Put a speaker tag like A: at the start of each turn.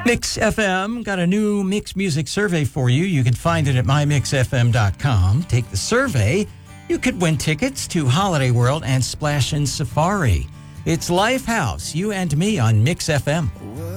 A: Mix FM got a new Mix Music survey for you. You can find it at mymixfm.com. Take the survey. You could win tickets to Holiday World and Splash in Safari. It's Lifehouse, you and me on Mix FM.